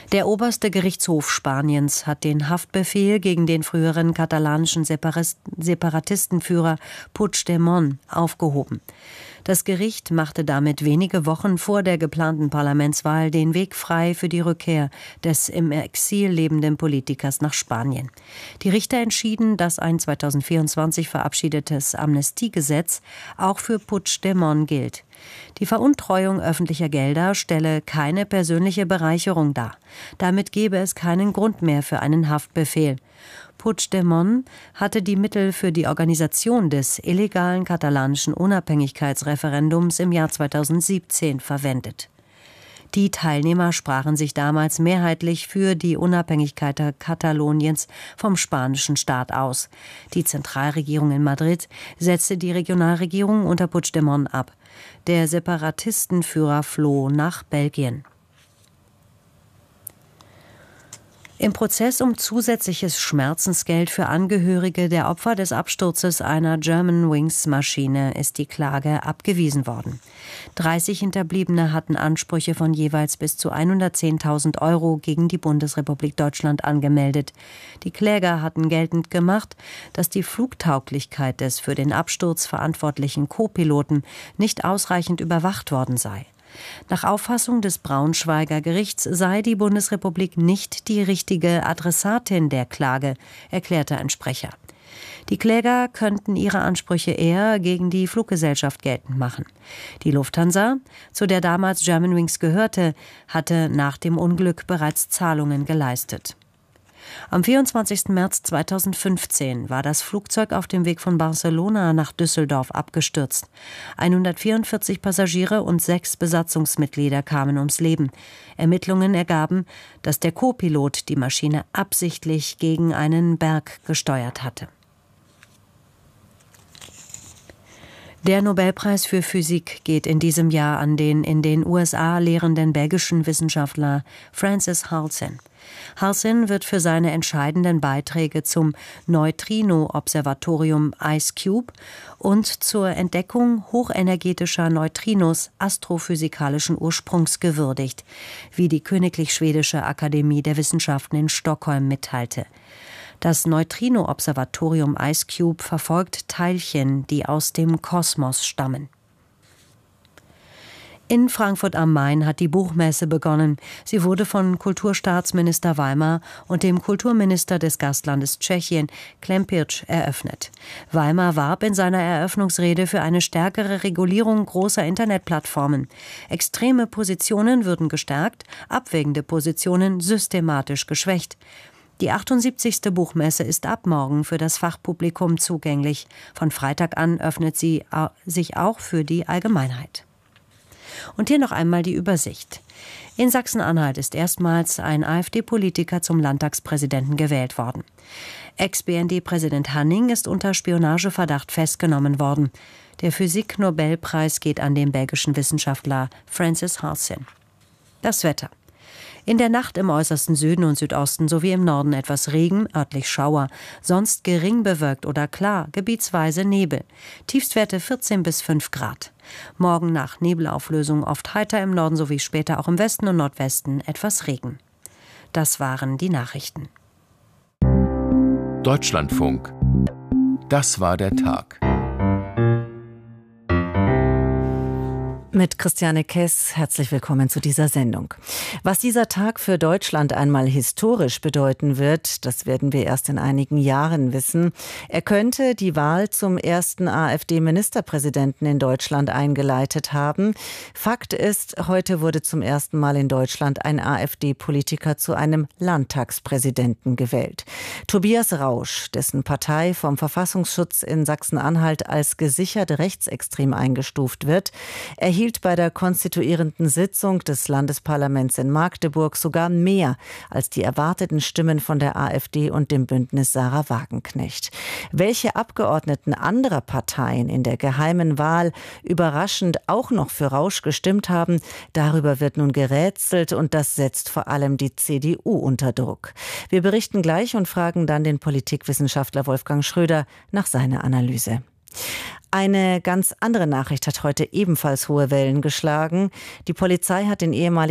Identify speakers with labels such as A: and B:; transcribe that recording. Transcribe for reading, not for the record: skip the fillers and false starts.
A: Der oberste Gerichtshof Spaniens hat den Haftbefehl gegen den früheren katalanischen Separatistenführer Puigdemont aufgehoben. Das Gericht machte damit wenige Wochen vor der geplanten Parlamentswahl den Weg frei für die Rückkehr des im Exil lebenden Politikers nach Spanien. Die Richter entschieden, dass ein 2024 verabschiedetes Amnestiegesetz auch für Puigdemont gilt. Die Veruntreuung öffentlicher Gelder stelle keine persönliche Bereicherung dar. Damit gebe es keinen Grund mehr für einen Haftbefehl. Puigdemont hatte die Mittel für die Organisation des illegalen katalanischen Unabhängigkeitsreferendums im Jahr 2017 verwendet. Die Teilnehmer sprachen sich damals mehrheitlich für die Unabhängigkeit Kataloniens vom spanischen Staat aus. Die Zentralregierung in Madrid setzte die Regionalregierung unter Puigdemont ab. Der Separatistenführer floh nach Belgien. Im Prozess um zusätzliches Schmerzensgeld für Angehörige der Opfer des Absturzes einer Germanwings-Maschine ist die Klage abgewiesen worden. 30 Hinterbliebene hatten Ansprüche von jeweils bis zu 110.000 € gegen die Bundesrepublik Deutschland angemeldet. Die Kläger hatten geltend gemacht, dass die Flugtauglichkeit des für den Absturz verantwortlichen Co-Piloten nicht ausreichend überwacht worden sei. Nach Auffassung des Braunschweiger Gerichts sei die Bundesrepublik nicht die richtige Adressatin der Klage, erklärte ein Sprecher. Die Kläger könnten ihre Ansprüche eher gegen die Fluggesellschaft geltend machen. Die Lufthansa, zu der damals Germanwings gehörte, hatte nach dem Unglück bereits Zahlungen geleistet. Am 24. März 2015 war das Flugzeug auf dem Weg von Barcelona nach Düsseldorf abgestürzt. 144 Passagiere und 6 Besatzungsmitglieder kamen ums Leben. Ermittlungen ergaben, dass der Co-Pilot die Maschine absichtlich gegen einen Berg gesteuert hatte. Der Nobelpreis für Physik geht in diesem Jahr an den in den USA lehrenden belgischen Wissenschaftler Francis Halcyon. Halcyon wird für seine entscheidenden Beiträge zum Neutrino-Observatorium IceCube und zur Entdeckung hochenergetischer Neutrinos astrophysikalischen Ursprungs gewürdigt, wie die Königlich Schwedische Akademie der Wissenschaften in Stockholm mitteilte. Das Neutrino-Observatorium IceCube verfolgt Teilchen, die aus dem Kosmos stammen. In Frankfurt am Main hat die Buchmesse begonnen. Sie wurde von Kulturstaatsminister Weimer und dem Kulturminister des Gastlandes Tschechien, Klempirch, eröffnet. Weimer warb in seiner Eröffnungsrede für eine stärkere Regulierung großer Internetplattformen. Extreme Positionen würden gestärkt, abwägende Positionen systematisch geschwächt. Die 78. Buchmesse ist ab morgen für das Fachpublikum zugänglich. Von Freitag an öffnet sie sich auch für die Allgemeinheit. Und hier noch einmal die Übersicht. In Sachsen-Anhalt ist erstmals ein AfD-Politiker zum Landtagspräsidenten gewählt worden. Ex-BND-Präsident Hanning ist unter Spionageverdacht festgenommen worden. Der Physik-Nobelpreis geht an den belgischen Wissenschaftler Francis Halcyon. Das Wetter. In der Nacht im äußersten Süden und Südosten sowie im Norden etwas Regen, örtlich Schauer, sonst gering bewölkt oder klar, gebietsweise Nebel. Tiefstwerte 14 bis 5 Grad. Morgen nach Nebelauflösung oft heiter im Norden sowie später auch im Westen und Nordwesten etwas Regen. Das waren die Nachrichten.
B: Deutschlandfunk. Das war der Tag.
C: Mit Christiane Kess, herzlich willkommen zu dieser Sendung. Was dieser Tag für Deutschland einmal historisch bedeuten wird, das werden wir erst in einigen Jahren wissen. Er könnte die Wahl zum ersten AfD-Ministerpräsidenten in Deutschland eingeleitet haben. Fakt ist, heute wurde zum ersten Mal in Deutschland ein AfD-Politiker zu einem Landtagspräsidenten gewählt. Tobias Rausch, dessen Partei vom Verfassungsschutz in Sachsen-Anhalt als gesichert rechtsextrem eingestuft wird, erhielt bei der konstituierenden Sitzung des Landesparlaments in Magdeburg sogar mehr als die erwarteten Stimmen von der AfD und dem Bündnis Sarah Wagenknecht. Welche Abgeordneten anderer Parteien in der geheimen Wahl überraschend auch noch für Rausch gestimmt haben, darüber wird nun gerätselt und das setzt vor allem die CDU unter Druck. Wir berichten gleich und fragen dann den Politikwissenschaftler Wolfgang Schröder nach seiner Analyse. Eine ganz andere Nachricht hat heute ebenfalls hohe Wellen geschlagen. Die Polizei hat den ehemaligen